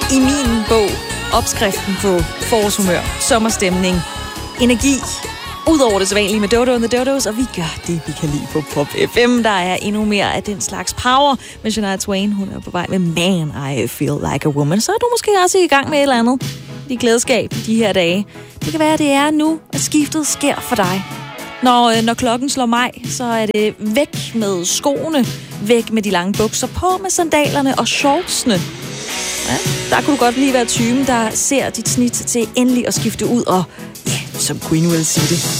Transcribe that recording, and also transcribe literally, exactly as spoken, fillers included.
i min bog opskriften på forårshumør, sommerstemning, energi. Udover det sædvanlige med Dodo and the Dodos, og vi gør det, vi kan lide på Pop F M. Der er endnu mere af den slags power med Shania Twain. Hun er på vej med Man, I Feel Like a Woman. Så er du måske også i gang med et eller andet i glædeskab de her dage. Det kan være, at det er nu, at skiftet sker for dig. Når, når klokken slår maj, så er det væk med skoene, væk med de lange bukser, på med sandalerne og shortsene. Ja, der kunne du godt lige være typen, der ser dit snit til endelig at skifte ud og, ja, som Queen vil sige det,